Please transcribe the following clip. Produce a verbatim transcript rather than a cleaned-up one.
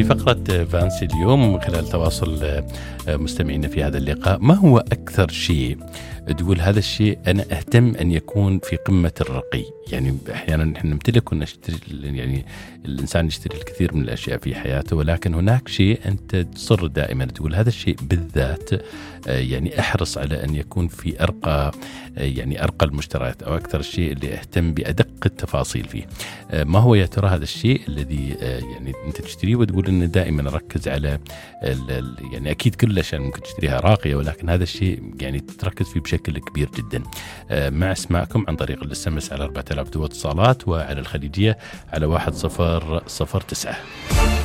فقرة فانسي اليوم من خلال تواصل مستمعينا في هذا اللقاء، ما هو أكثر شيء تقول هذا الشيء أنا أهتم أن يكون في قمة الرقي؟ يعني أحيانا نحن نمتلك ونشتري، يعني الإنسان يشتري الكثير من الأشياء في حياته، ولكن هناك شيء أنت تصر دائما تقول هذا الشيء بالذات يعني أحرص على أن يكون في أرقى، يعني أرقى المشتريات، أو أكثر الشيء اللي أهتم بأدق التفاصيل فيه. ما هو يا ترى هذا الشيء الذي يعني أنت تشتريه وتقول أن دائما ركز على يعني أكيد كل الأشياء ممكن تشتريها راقية، ولكن هذا الشيء يعني تركز فيه بشكل كبير جدا. مع اسماءكم عن طريق الاس ام اس على أربعة آلاف دو اتصالات، وعلى الخليجية على واحد صفر صفر تسعة.